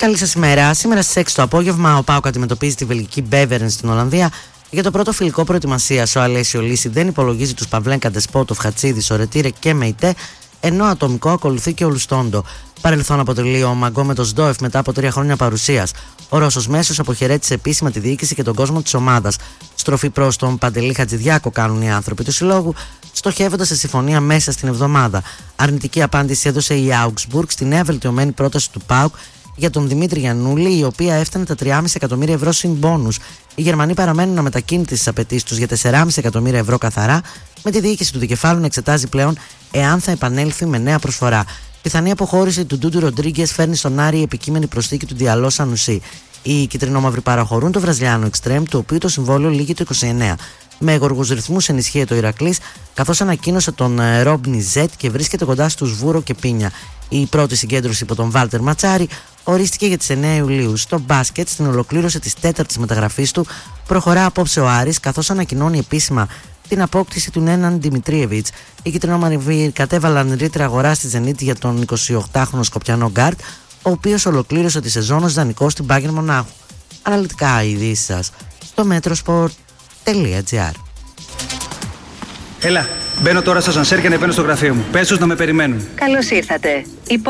Καλή σας ημέρα. Σήμερα στις 6 το απόγευμα ο ΠΑΟΚ αντιμετωπίζει τη βελγική Μπέβερεν στην Ολλανδία για το πρώτο φιλικό προετοιμασίας. Ο Αλέσιο Λύση δεν υπολογίζει τους Παυλένκα, Ντεσπότοφ, Χατσίδη, Σορετήρε και Μεϊτέ, ενώ ατομικό ακολουθεί και ο Λουστόντο. Παρελθόν αποτελεί ο Μαγκόμετος Ντόεφ μετά από 3 χρόνια παρουσίας. Ο Ρώσος μέσος αποχαιρέτησε επίσημα τη διοίκηση και τον κόσμο της ομάδας. Στροφή προς τον Παντελή Χατζηδιάκο κάνουν οι άνθρωποι του συλλόγου, στοχεύοντας σε συμφωνία μέσα στην εβδομάδα. Αρνητική απάντηση έδωσε η Augsburg στη νέα βελτιωμένη πρόταση του ΠΑΟΚ για τον Δημήτρη Γιαννούλη, η οποία έφτανε τα 3,5 εκατομμύρια ευρώ συν μπόνους. Οι Γερμανοί παραμένουν αμετακίνητοι στις απαιτήσεις τους για 4,5 εκατομμύρια ευρώ καθαρά, με τη διοίκηση του δικεφάλου να εξετάζει πλέον εάν θα επανέλθει με νέα προσφορά. Πιθανή αποχώρηση του Ντούντου Ροντρίγκες φέρνει στον Άρη η επικείμενη προσθήκη του Διαλό Σανουσί. Οι κυτρινόμαυροι παραχωρούν το βραζιλιάνο εξτρέμ, το οποίο το συμβόλαιο λήγει το 29. Με γοργούς ρυθμούς ενισχύεται ο Ηρακλής, καθώς ανακοίνωσε τον Ρόμπνι Ζετ και βρίσκεται κοντά στους Βούρο και Πίνια. Η πρώτη συγκέντρωση υπό τον Βάλτερ Ματσάρη ορίστηκε για τις 9 Ιουλίου. Στο μπάσκετ, στην ολοκλήρωση της 4ης μεταγραφής του, προχωρά απόψε ο Άρης, καθώς ανακοινώνει επίσημα την απόκτηση του Νέναν Δημητρίεβιτς. Οι κυτρινόμαυροι κατέβαλαν ρήτρα αγορά στη Zenit για τον 28χρονο Σκοπιανό γκάρτ, ο οποίος ολοκλήρωσε τη σεζόν ως δανεικός στην Bayern Μονάχου. Αναλυτικά οι ειδήσεις σας στο metrosport.gr. Έλα, μπαίνω τώρα στο ασανσέρ και ανεβαίνω στο γραφείο μου. Πες τους να με περιμένουν. Καλώς ήρθατε.